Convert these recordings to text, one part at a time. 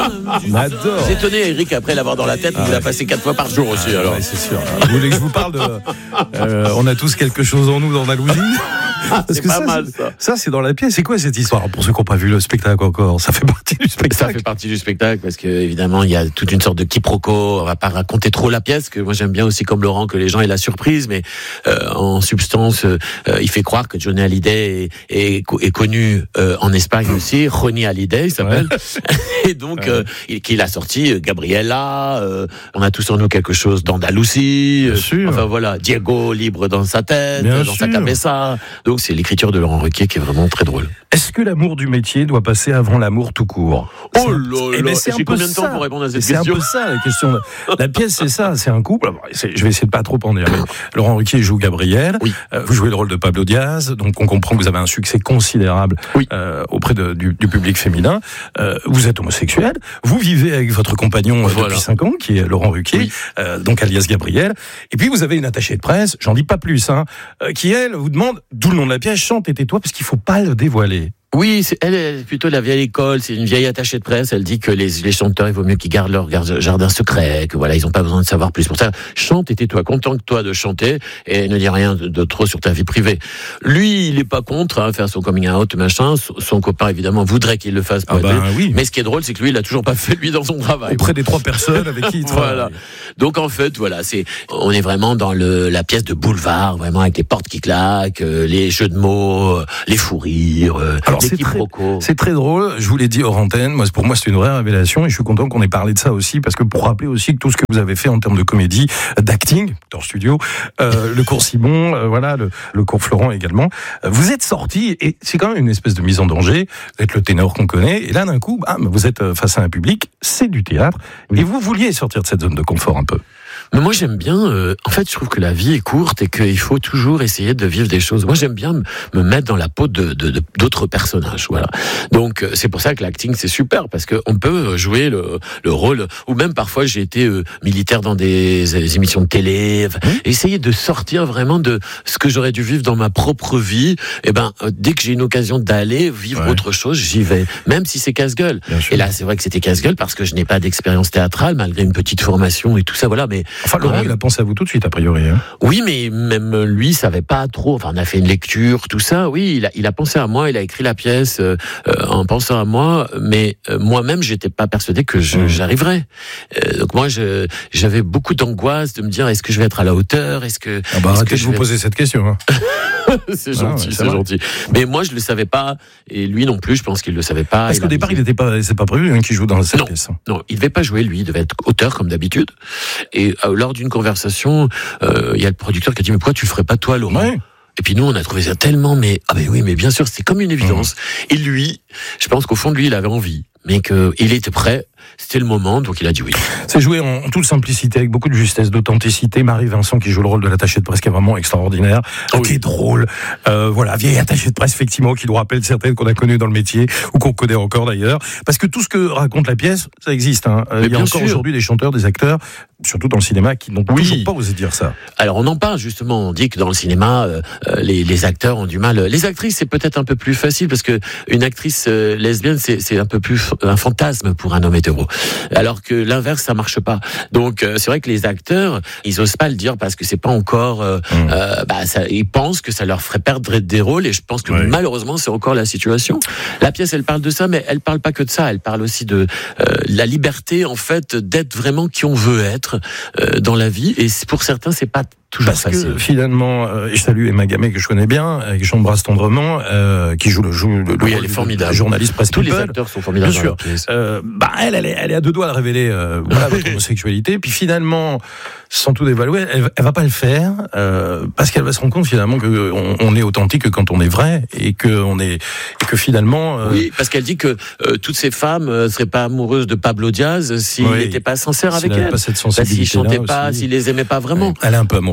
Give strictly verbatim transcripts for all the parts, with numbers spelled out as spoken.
On adore. J'ai étonné Eric après l'avoir dans la tête, ah, il ouais. l'a passé quatre fois par jour aussi. Ah, alors. Ouais, c'est sûr. Vous voulez que je vous parle de euh, on a tous quelque chose en nous d'Andalousie. Ah, c'est Parce que pas ça, mal c'est, ça. Ça, c'est dans la pièce. C'est quoi cette histoire? Pour ceux qui n'ont pas vu le spectacle encore, ça fait partie du spectacle. Ça fait partie du spectacle parce que évidemment il y a toute une sorte de quiproquo. On va pas raconter trop la pièce, que moi j'aime bien aussi comme Laurent que les gens aient la surprise, mais euh, en substance, euh, il fait croire que Johnny Hallyday est, est, est connu euh, en Espagne aussi. Ronnie Hallyday, il s'appelle. Ouais. Et donc ouais. euh, il, qu'il a sorti Gabriella. Euh, on a tous en nous quelque chose d'Andalousie. Euh, enfin voilà, Diego libre dans sa tête, bien dans sûr. Sa cabeza. Donc c'est l'écriture de Laurent Ruquier qui est vraiment très drôle. Est-ce que l'amour du métier doit passer avant l'amour tout court? Oh là là, c'est un peu combien de temps pour répondre à cette c'est question? C'est un peu ça la question. La pièce, c'est ça, c'est un couple. C'est, je vais essayer de pas trop en dire. Mais Laurent Ruquier joue Gabriel. Oui. Euh, vous jouez le rôle de Pablo Diaz, donc on comprend que vous avez un succès considérable oui. euh, auprès de, du, du public féminin. Euh, vous êtes homosexuel. Vous vivez avec votre compagnon voilà. depuis cinq ans, qui est Laurent Ruquier, oui. euh, donc alias Gabriel. Et puis vous avez une attachée de presse, j'en dis pas plus, hein, euh, qui elle vous demande, d'où le nom de la pièce, chante et tais-toi, parce qu'il faut pas le dévoiler. Oui, c'est, elle est plutôt de la vieille école, c'est une vieille attachée de presse, elle dit que les, les chanteurs, il vaut mieux qu'ils gardent leur jardin secret, que voilà, ils n'ont pas besoin de savoir plus. Pour ça, chante et tais-toi, contente-toi de chanter et ne dis rien de, de trop sur ta vie privée. Lui, il est pas contre, hein, faire son coming out, machin, son copain, évidemment, voudrait qu'il le fasse pour ah ben, oui. Mais ce qui est drôle, c'est que lui, il a toujours pas fait, lui, dans son travail. Auprès des trois personnes avec qui il travaille. Voilà. Donc, en fait, voilà, c'est, on est vraiment dans le, la pièce de boulevard, vraiment avec les portes qui claquent, euh, les jeux de mots, euh, les fous rires, euh, Alors, les c'est quiproquos. Très, c'est très drôle, je vous l'ai dit hors antenne, moi, pour moi c'est une vraie révélation et je suis content qu'on ait parlé de ça aussi parce que pour rappeler aussi que tout ce que vous avez fait en termes de comédie, d'acting, dans studio, euh, le cours Simon, euh, voilà, le, le cours Florent également, euh, vous êtes sorti et c'est quand même une espèce de mise en danger, vous êtes le ténor qu'on connaît et là d'un coup, bam, vous êtes face à un public, c'est du théâtre et vous vouliez sortir de cette zone de confort un peu. Mais moi j'aime bien, euh, en fait je trouve que la vie est courte et qu'il faut toujours essayer de vivre des choses. Moi j'aime bien me, me mettre dans la peau de, de, de, d'autres personnages, voilà. Donc euh, c'est pour ça que l'acting c'est super, parce qu'on peut jouer le, le rôle, ou même parfois j'ai été euh, militaire dans des, des émissions de télé, mmh. essayer de sortir vraiment de ce que j'aurais dû vivre dans ma propre vie, et ben euh, dès que j'ai une occasion d'aller vivre ouais. autre chose, j'y vais, même si c'est casse-gueule. Et là c'est vrai que c'était casse-gueule parce que je n'ai pas d'expérience théâtrale, malgré une petite formation et tout ça, voilà, mais enfin, Laurent, même... il a pensé à vous tout de suite, a priori. Hein. Oui, mais même lui, il savait pas trop. Enfin, on a fait une lecture, tout ça. Oui, il a, il a pensé à moi, il a écrit la pièce euh, en pensant à moi. Mais euh, moi-même, j'étais pas persuadé que je, mmh. j'arriverais. Euh, donc moi, je, j'avais beaucoup d'angoisse de me dire, est-ce que je vais être à la hauteur? Est-ce que ah bah, est-ce arrêtez que de vous vais... poser cette question. Hein. c'est gentil, ah ouais, c'est, c'est gentil. Mais moi, je le savais pas, et lui non plus. Je pense qu'il le savait pas. Parce qu'au départ, il n'était pas, c'est pas prévu hein, qu'il joue dans cette non, pièce. Non, il devait pas jouer. Lui, il devait être auteur comme d'habitude. Et euh, lors d'une conversation, il euh, y a le producteur qui a dit mais pourquoi tu le ferais pas toi, Laurent? Ouais. Et puis nous, on a trouvé ça tellement, mais ah ben oui, mais bien sûr, c'était comme une évidence. Mmh. Et lui, je pense qu'au fond de lui, il avait envie, mais qu'il était prêt. C'était le moment, donc il a dit oui. C'est joué en toute simplicité, avec beaucoup de justesse, d'authenticité. Marie Vincent qui joue le rôle de l'attaché de presse, qui est vraiment extraordinaire, oui. qui est drôle. Euh, voilà, vieille attachée de presse, effectivement, qui nous rappelle certaines qu'on a connues dans le métier, ou qu'on connaît encore d'ailleurs. Parce que tout ce que raconte la pièce, ça existe. Hein. Il y a encore sûr. Aujourd'hui des chanteurs, des acteurs, surtout dans le cinéma, qui n'ont oui. toujours pas osé dire ça. Alors on en parle justement, on dit que dans le cinéma, euh, les, les acteurs ont du mal. Les actrices, c'est peut-être un peu plus facile, parce que une actrice euh, lesbienne, c'est, c'est un peu plus un fantasme pour un homme hétéro. Alors que l'inverse, ça marche pas. Donc euh, c'est vrai que les acteurs, ils osent pas le dire parce que c'est pas encore. Euh, mmh. euh, bah, ça, ils pensent que ça leur ferait perdre des rôles, et je pense que oui. malheureusement c'est encore la situation. La pièce, elle parle de ça, mais elle parle pas que de ça. Elle parle aussi de euh, la liberté, en fait, d'être vraiment qui on veut être euh, dans la vie. Et pour certains, c'est pas toujours Parce facile. que finalement, euh, je salue Emma Gamay que je connais bien, euh, que j'embrasse tendrement, euh, qui joue le jeu, le, oui, le elle est formidable. Journaliste presse Tous people. les acteurs sont formidables. Bien sûr. Euh, bah elle, elle est, elle est à deux doigts de révéler euh, voilà, votre homosexualité. Puis finalement, sans tout dévaluer, elle, elle va pas le faire euh, parce qu'elle va se rendre compte finalement que on, on est authentique quand on est vrai et que on est et que finalement. Euh... Oui, parce qu'elle dit que euh, toutes ces femmes euh, seraient pas amoureuses de Pablo Diaz s'il n'était oui. pas sincère avec s'il elles. Pas cette sensibilité bah, s'il chantait pas, aussi. s'il les aimait pas vraiment. Elle est un peu amoureuse.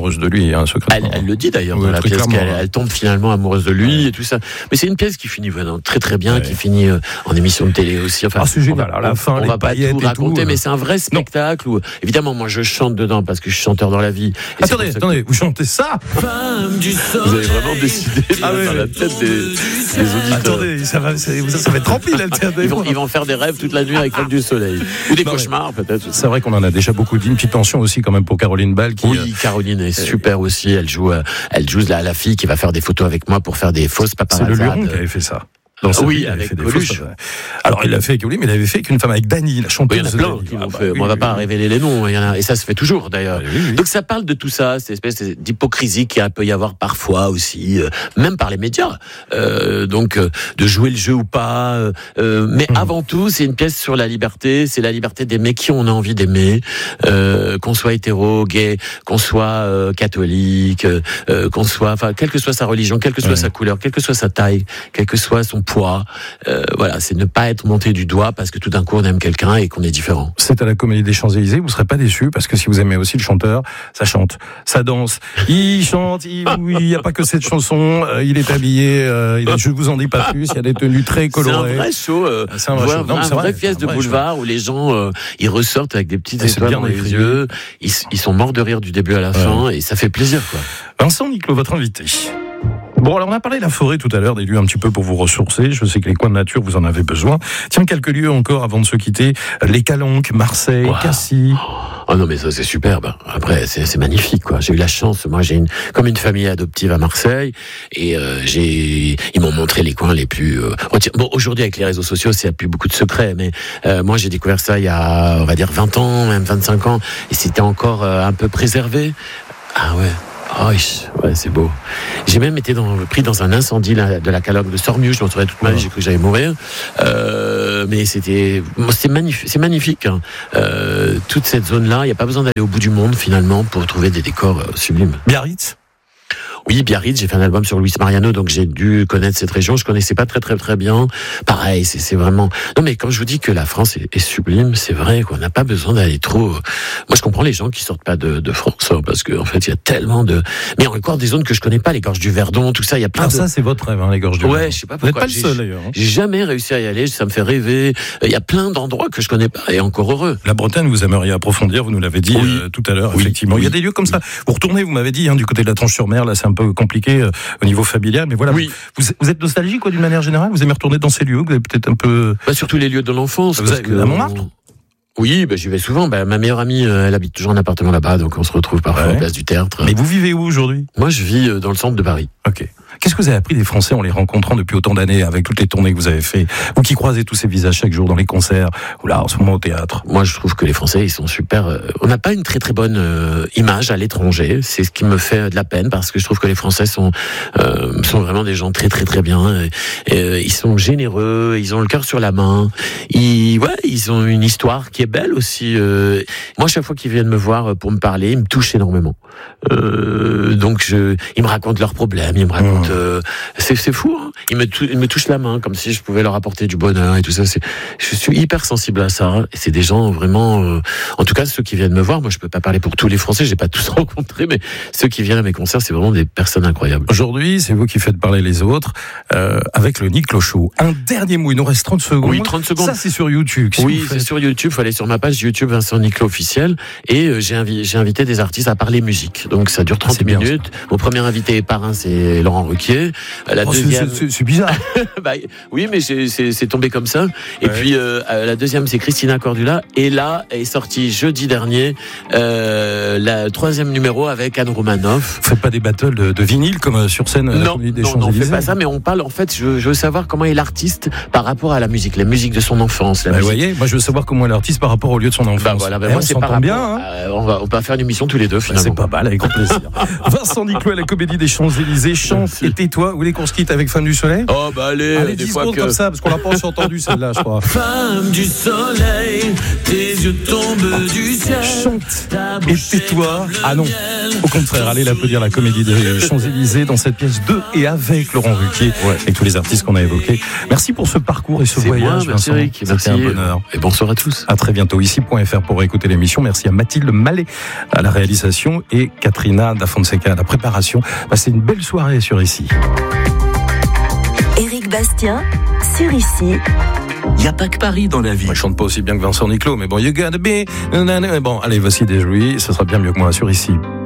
amoureuse de lui, hein, secrètement. Elle, elle le dit d'ailleurs ouais, dans la pièce, clairement, qu'elle hein. elle tombe finalement amoureuse de lui ouais. et tout ça. Mais c'est une pièce qui finit vraiment très très bien, ouais. qui finit euh, en émission de télé aussi. Enfin, ah, c'est génial. On, à la fin, on les va pas tout raconter, tout, mais c'est un vrai spectacle où, évidemment, moi je chante dedans parce que je suis chanteur dans la vie. Et attendez, attendez, que... vous chantez ça? Vous avez vraiment décidé ah, oui, dans la tête des, des auditeurs. Attendez, ça va, ça, ça va être rempli là. Ils vont, ils vont faire des rêves toute la nuit avec Rêve du Soleil. Ou des non, cauchemars peut-être. C'est vrai qu'on en a déjà beaucoup dit. Une petite pension aussi quand même pour Caroline Ball. Qui, oui, Caroline est super aussi. Elle joue, elle joue la, la fille qui va faire des photos avec moi pour faire des fausses paparazzades. C'est le Luron qui avait fait ça. Dans ah oui, avec Coluche. Alors il l'a fait avec Coluche, mais il avait fait qu'une femme avec Dany, la chanteuse. Oui, il y en a plein qui l'ont fait. On va pas révéler les noms, et ça se fait toujours d'ailleurs. Oui, oui. Donc ça parle de tout ça, cette espèce d'hypocrisie qu'il peut y avoir parfois aussi, euh, même par les médias. Euh, donc euh, de jouer le jeu ou pas. Euh, mais mmh. avant tout, c'est une pièce sur la liberté. C'est la liberté d'aimer qui on a envie d'aimer, euh, qu'on soit hétéro, gay, qu'on soit euh, catholique, euh, qu'on soit, enfin, quelle que soit sa religion, quelle que soit mmh. sa couleur, quelle que soit sa taille, quel que soit son poids, euh, voilà, c'est ne pas être monté du doigt parce que tout d'un coup on aime quelqu'un et qu'on est différent. C'est à la Comédie des Champs-Élysées, vous serez pas déçus parce que si vous aimez aussi le chanteur, ça chante, ça danse, il chante, il n'y a pas que cette chanson, euh, il est habillé, euh, il est, je vous en dis pas plus, il y a des tenues très colorées. C'est un vrai show, euh, c'est un vrai, show. Non, un vrai, vrai pièce de boulevard show. Où les gens euh, ils ressortent avec des petites et étoiles dans les écrit. Yeux, ils, ils sont morts de rire du début à la ouais. fin et ça fait plaisir quoi. Vincent Niclot, votre invité. Bon, alors on a parlé de la forêt tout à l'heure, des lieux un petit peu pour vous ressourcer. Je sais que les coins de nature, vous en avez besoin. Tiens, quelques lieux encore avant de se quitter. Les Calanques, Marseille, wow. Cassis. Oh non, mais ça c'est superbe. Après, c'est, c'est magnifique, quoi. J'ai eu la chance. Moi, j'ai une, comme une famille adoptive à Marseille, et euh, j'ai, ils m'ont montré les coins les plus. Euh... Bon, aujourd'hui avec les réseaux sociaux, c'est plus beaucoup de secrets, mais euh, moi j'ai découvert ça il y a, on va dire, vingt ans, même vingt-cinq ans, et c'était encore euh, un peu préservé. Ah ouais. Oh, ouais, c'est beau. J'ai même été dans, pris dans un incendie là, de la Calanque de Sormiou. Je m'en souviens toute ma vie, j'ai cru que j'allais mourir. Euh, mais c'était, c'est magnifique. C'est magnifique hein. euh, toute cette zone-là, il n'y a pas besoin d'aller au bout du monde finalement pour trouver des décors euh, sublimes. Biarritz. Oui, Biarritz, j'ai fait un album sur Luis Mariano, donc j'ai dû connaître cette région. Je connaissais pas très très très bien. Pareil, c'est, c'est vraiment... Non mais quand je vous dis que la France est, est sublime, c'est vrai qu'on n'a pas besoin d'aller trop... Moi je comprends les gens qui sortent pas de, de France, hein, parce qu'en en fait il y a tellement de... Mais il y a encore des zones que je connais pas, les gorges du Verdon, tout ça, il y a plein ah, de... ça c'est votre rêve, hein, les gorges du ouais, Verdon. Ouais, je sais pas pourquoi. Vous n'êtes pas le seul d'ailleurs. Hein. J'ai jamais réussi à y aller, ça me fait rêver. Il y a plein d'endroits que je connais pas, et encore heureux. La Bretagne, vous aimeriez approfondir, vous nous l'avez dit oui. euh, tout à l'heure, oui. effectivement. Oui. Il y a des lieux comme ça. Vous retournez, vous m'avez dit, hein, du côté de la Tranche-sur-Mer, là c'est un peu compliqué euh, au niveau familial, mais voilà. Oui. Vous, vous êtes nostalgique, quoi, d'une manière générale? Vous aimez retourner dans ces lieux? Vous avez peut-être un peu... Bah, surtout les lieux de l'enfance. Vous avez, que, à Montmartre? Oui, bah, j'y vais souvent. Bah, ma meilleure amie, euh, elle habite toujours en appartement là-bas, donc on se retrouve parfois ouais. en place du théâtre. Mais vous vivez où aujourd'hui? Moi, je vis euh, dans le centre de Paris. Ok. Qu'est-ce que vous avez appris des Français en les rencontrant depuis autant d'années, avec toutes les tournées que vous avez fait? Vous qui croisez tous ces visages chaque jour dans les concerts, ou là, en ce moment au théâtre. Moi, je trouve que les Français, ils sont super... Euh, on n'a pas une très très bonne euh, image à l'étranger. C'est ce qui me fait de la peine, parce que je trouve que les Français sont euh, sont vraiment des gens très très très bien. Et, et, ils sont généreux, ils ont le cœur sur la main. Ils, ouais, ils ont une histoire qui est belle aussi. Euh. Moi, chaque fois qu'ils viennent me voir pour me parler, ils me touchent énormément. Euh, donc, je, ils me racontent leurs problèmes, ils me racontent... Mmh. Euh, c'est, c'est fou, hein. Ils me, tou- ils me touchent la main comme si je pouvais leur apporter du bonheur et tout ça. C'est, je suis hyper sensible à ça. Et c'est des gens vraiment, euh, en tout cas ceux qui viennent me voir. Moi, je peux pas parler pour tous les Français, j'ai pas tous rencontré, mais ceux qui viennent à mes concerts, c'est vraiment des personnes incroyables. Aujourd'hui, c'est vous qui faites parler les autres euh, avec le Niclot Show. Un dernier mot, il nous reste trente secondes. Oui, trente secondes. Ça, c'est sur YouTube. Oui, c'est sur YouTube. Faut aller sur ma page YouTube Vincent Niclot officiel. Et euh, j'ai, invi- j'ai invité des artistes à parler musique. Donc ça dure trente ah, minutes. Bien, Mon premier invité parrain, c'est Laurent Ruquier. La oh, deuxième... c'est, c'est, c'est bizarre. bah, oui, mais c'est, c'est, c'est tombé comme ça. Et ouais. puis euh, la deuxième, c'est Christina Cordula. Et là est sorti jeudi dernier euh, la troisième numéro avec Anne Romanoff. Vous faites pas des battles de, de vinyle comme sur scène? Non, des non, non, on fait pas ça. Mais on parle. En fait, je, je veux savoir comment est l'artiste par rapport à la musique, la musique de son enfance. La bah, musique. Vous voyez, moi je veux savoir comment est l'artiste par rapport au lieu de son enfance. Bah voilà, bah, eh, moi on c'est s'entend par rapport. Bien, hein euh, on va, on va faire une émission tous les deux finalement. Bah, c'est pas mal, avec grand plaisir. Vincent Niclot à la Comédie des Champs-Élysées, chante et et tais-toi. Vous voulez qu'on se quitte avec Femme du Soleil? Oh bah allez, allez des dix fois secondes que... comme ça, parce qu'on l'a pas aussi entendu celle-là, je crois. Femme du soleil, tes yeux tombent du ciel. Chante et tais-toi. Ah non, au contraire, allez l'applaudir, la comédie des Champs-Élysées dans cette pièce de et avec Laurent Ruquier, ouais. avec tous les artistes qu'on a évoqués. Merci pour ce parcours et ce C'est voyage, moi, merci Eric, c'était un bonheur. Et bonsoir à tous. À très bientôt, ici point F R pour écouter l'émission. Merci à Mathilde Mallet à la réalisation et Katrina Da Fonseca à la préparation. Passez une belle soirée sur Ici. Éric Bastien sur Ici. Il n'y a pas que Paris dans la vie. Moi, je chante pas aussi bien que Vincent Niclot, mais bon, you gotta be. Bon, allez, voici des jouets, ce sera bien mieux que moi sur Ici.